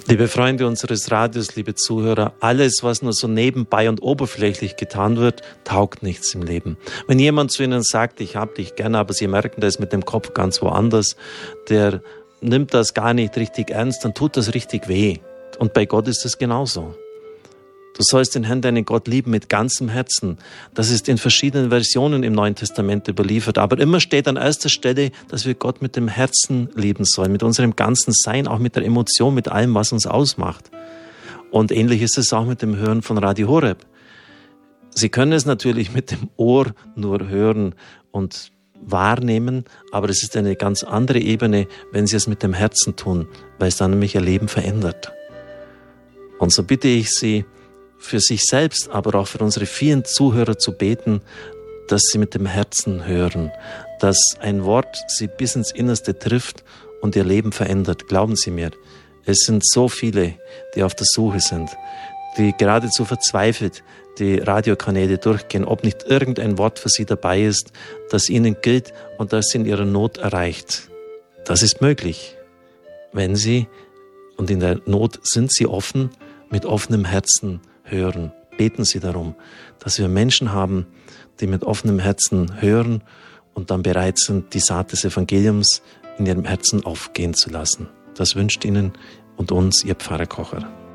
Liebe Freunde unseres Radios, liebe Zuhörer, alles, was nur so nebenbei und oberflächlich getan wird, taugt nichts im Leben. Wenn jemand zu Ihnen sagt, ich hab dich gerne, aber Sie merken, der ist mit dem Kopf ganz woanders, der nimmt das gar nicht richtig ernst, dann tut das richtig weh. Und bei Gott ist es genauso. Du sollst den Herrn, deinen Gott, lieben mit ganzem Herzen. Das ist in verschiedenen Versionen im Neuen Testament überliefert. Aber immer steht an erster Stelle, dass wir Gott mit dem Herzen lieben sollen, mit unserem ganzen Sein, auch mit der Emotion, mit allem, was uns ausmacht. Und ähnlich ist es auch mit dem Hören von Radio Horeb. Sie können es natürlich mit dem Ohr nur hören und wahrnehmen, aber es ist eine ganz andere Ebene, wenn Sie es mit dem Herzen tun, weil es dann nämlich Ihr Leben verändert. Und so bitte ich Sie, für sich selbst, aber auch für unsere vielen Zuhörer zu beten, dass sie mit dem Herzen hören, dass ein Wort sie bis ins Innerste trifft und ihr Leben verändert. Glauben Sie mir, es sind so viele, die auf der Suche sind, die geradezu verzweifelt die Radiokanäle durchgehen, ob nicht irgendein Wort für sie dabei ist, das ihnen gilt und das sie in ihrer Not erreicht. Das ist möglich, wenn sie, und in der Not sind sie offen, mit offenem Herzen hören. Beten Sie darum, dass wir Menschen haben, die mit offenem Herzen hören und dann bereit sind, die Saat des Evangeliums in ihrem Herzen aufgehen zu lassen. Das wünscht Ihnen und uns Ihr Pfarrer Kocher.